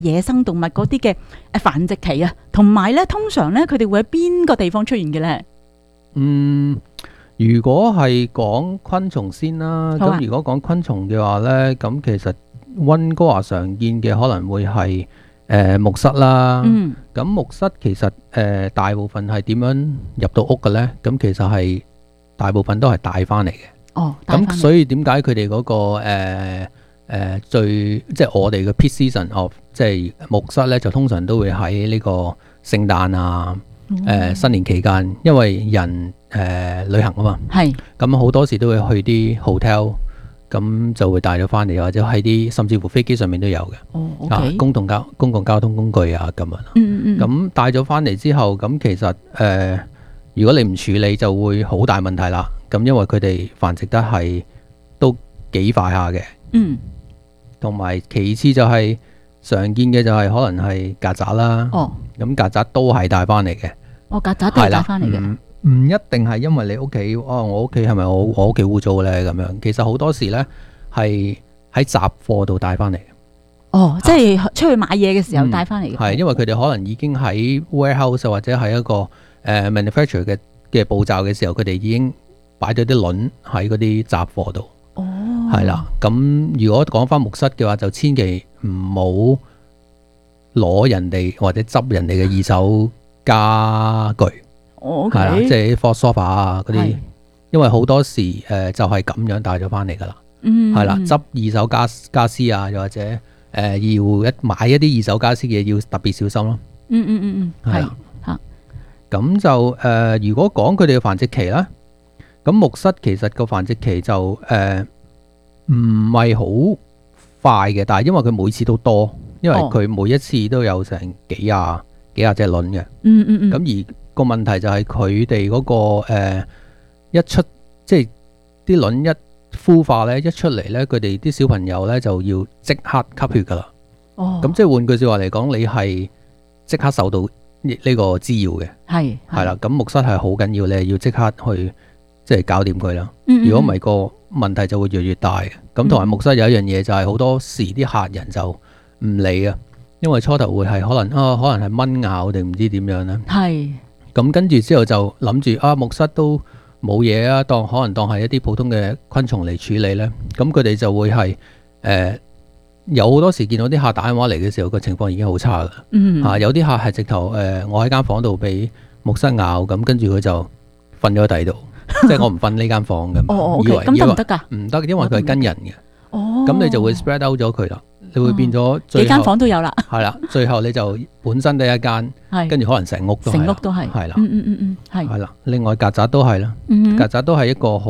野生動物嗰啲嘅繁殖期啊，同埋咧通常咧佢哋會喺邊個地方出現嘅咧？ 如果係講昆蟲先啦，咁、如果講昆蟲嘅話呢，咁其實溫哥華常見嘅可能會係木蝨啦。咁木蝨其實大部分係點樣入到屋嘅呢？咁其實係大部分都係帶翻嚟嘅。咁所以點解佢哋嗰個即係我哋嘅 peak season of 即係木蝨呢，就通常都會喺呢個聖誕啊。新年期間，因為人旅行啊嘛，咁好多時都會去啲 hotel，咁就會帶咗翻嚟，或者喺啲甚至乎飛機上面都有嘅。公共交通工具啊咁樣。咁帶咗翻嚟之後，咁其實如果你唔處理，就會好大問題啦。咁因為佢哋繁殖得係都幾快下嘅。同埋其次就係常見嘅就係可能係曱甴啦。咁曱甴都係帶翻嚟嘅。曱甴都係帶翻嚟嘅。唔一定係因為你屋企，我屋企係咪我屋企污糟呢？咁樣，其實好多時呢係喺雜貨度帶翻嚟嘅。 即係出去買嘢嘅時候帶翻嚟嘅。 係因為佢哋可能已經喺 warehouse 或者係一個manufacture 嘅步驟嘅時候，佢哋已經擺咗啲卵喺嗰啲雜貨度。係啦，咁如果講翻木蝨嘅話，就千祈唔好攞人哋或者執人哋嘅二手家具。係啦，即係 for sofa 啊嗰啲，因為好多時就係咁樣帶咗翻嚟噶啦。係啦，執二手家私啊，又或者要買一啲二手家私嘅嘢，要特別小心咯。係啦，咁就如果講佢哋嘅繁殖期啦，咁木蝨其實個繁殖期就唔係好快嘅，但係因為佢每次都多，因為佢每一次都有成幾廿隻卵嘅。咁而個問題就係佢哋嗰個一出即係啲卵一孵化咧，一出嚟咧，佢哋啲小朋友咧就要即刻吸血噶啦。咁即係換句說話嚟講，你係即刻受到呢個滋擾嘅。係啦，咁木蝨係好緊要，你係要即刻去即係搞掂佢啦。如果唔係個問題就會越嚟越大。咁同埋木蝨有一樣嘢就係好多時啲客人就唔理啊，因為初頭會係可能係蚊咬定唔知點樣咧。咁跟住之後就諗住木蝨都冇嘢啊，可能當係一啲普通嘅昆蟲嚟處理呢。咁佢哋就會係有好多時見到啲客打電話嚟嘅時候，個情況已經好差噶。有啲客係直頭我喺間房度俾木蝨咬，咁跟住佢就瞓咗喺第二度，即係我唔瞓呢間房咁。以為咁得唔得㗎？唔得，因為佢係跟人嘅。咁你就會 spread out 咗佢啦。你會變咗幾間房都有啦。係啦，最後你就本身得一間，跟住可能成屋都係。係啦，係啦。另外曱甴都係啦，曱甴都係一個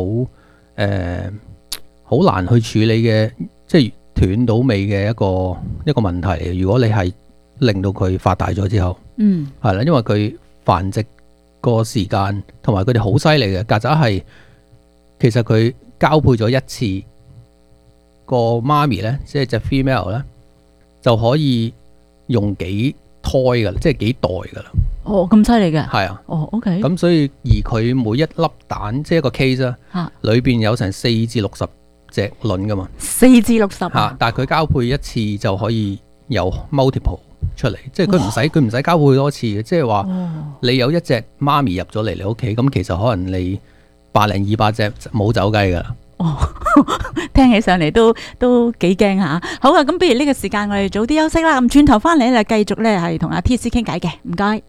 好難去處理嘅，即係斷到尾嘅一個問題嚟。如果你係令到佢發大咗之後，係啦，因為佢繁殖個時間同埋佢哋好犀利嘅。曱甴係其實佢交配咗一次。個媽咪咧，即係隻 female 咧，就可以用幾胎噶啦，即係幾代噶啦。咁犀利嘅。係啊。OK。咁所以而佢每一粒蛋，即係一個 case 啊，裏邊有成4至60隻卵噶嘛。4至60。但係佢交配一次就可以有 multiple 出嚟，即係佢唔使交配多次嘅，即係話你有一隻媽咪入咗嚟你屋企，咁其實可能你100-200隻冇走雞噶啦。聽起上嚟都幾驚吓。好啊，咁不如呢個時間我哋早啲休息啦。咁轉頭翻嚟咧，繼續咧係同阿 TC 傾偈嘅。唔該。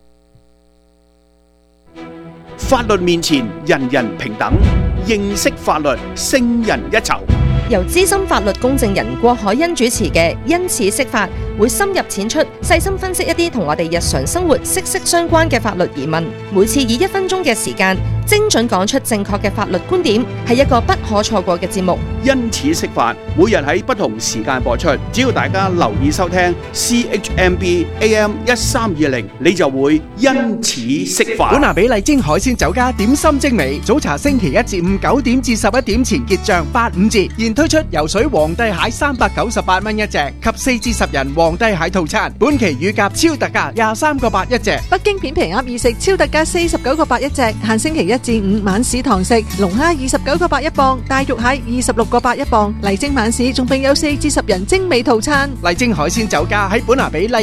法律面前人人平等，認識法律勝人一籌。 由資深法律公證人郭海欣主持嘅因此釋法，會深入淺出，細心分析一啲同我哋日常生活息息相關嘅法律疑問。每次以1分鐘嘅時間，精準講出正確嘅法律觀點，係一個不可錯過嘅節目。 因此釋法，每日喺不同時間播出，只要大家留意收聽 CHMB AM 1320，你就會因此釋法。 本拿比麗晶海鮮酒家點心精美，早茶星期1至5 9點至11點前結賬85折，現推出游水皇帝蟹398蚊一隻及4至10人皇帝蟹套餐，本期乳鴿超特價23個8一隻。 北京片皮鴨意食超特價49個8一隻，限星期 1至5晚市堂食，龍蝦29個8一磅，大肉蟹26個8一磅，麗晶晚市仲並有4至10人精美套餐。 麗晶海鮮酒家喺本拿比